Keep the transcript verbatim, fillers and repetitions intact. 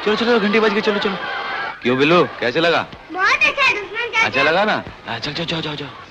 चलो चलो घंटी बज गई, चलो चलो। क्यों बिल्लू, कैसे लगा? बहुत अच्छा है दुश्मन। अच्छा लगा ना? चल चल जाओ जाओ जाओ।